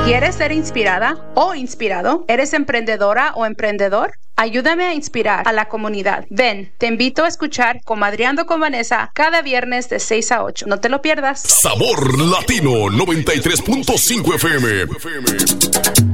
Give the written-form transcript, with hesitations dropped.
¿Quieres ser inspirada o inspirado? ¿Eres emprendedora o emprendedor? Ayúdame a inspirar a la comunidad. Ven, te invito a escuchar Comadreando con Vanessa cada viernes de 6 a 8. No te lo pierdas. Sabor Latino 93.5 FM.